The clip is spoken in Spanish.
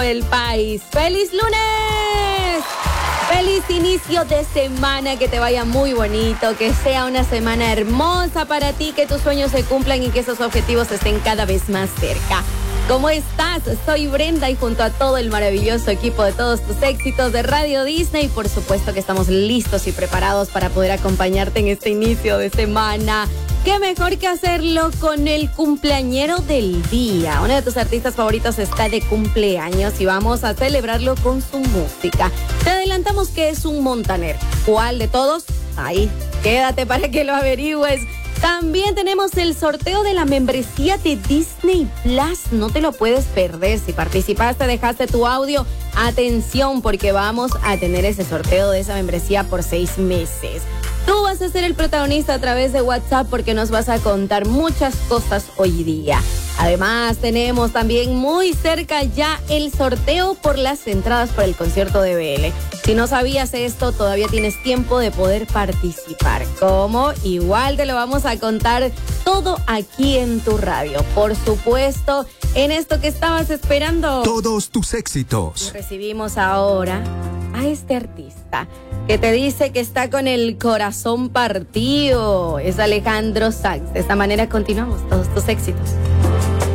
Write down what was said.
El país. ¡Feliz lunes! ¡Feliz inicio de semana! Que te vaya muy bonito, que sea una semana hermosa para ti, que tus sueños se cumplan y que esos objetivos estén cada vez más cerca. ¿Cómo estás? Soy Brenda y junto a todo el maravilloso equipo de todos tus éxitos de Radio Disney, por supuesto que estamos listos y preparados para poder acompañarte en este inicio de semana. ¿Qué mejor que hacerlo con el cumpleañero del día? Uno de tus artistas favoritos está de cumpleaños y vamos a celebrarlo con su música. Te adelantamos que es un Montaner. ¿Cuál de todos? Ahí, quédate para que lo averigües. También tenemos el sorteo de la membresía de Disney Plus. No te lo puedes perder. Si participaste, dejaste tu audio. Atención, porque vamos a tener ese sorteo de esa membresía por 6 meses. Tú vas a ser el protagonista a través de WhatsApp porque nos vas a contar muchas cosas hoy día. Además, tenemos también muy cerca ya el sorteo por las entradas para el concierto de BL. Si no sabías esto, todavía tienes tiempo de poder participar. ¿Cómo? Igual te lo vamos a contar todo aquí en tu radio. Por supuesto, en esto que estabas esperando. Todos tus éxitos. Y recibimos ahora a este artista que te dice que está con el corazón partido. Es Alejandro Sanz. De esta manera continuamos todos tus éxitos.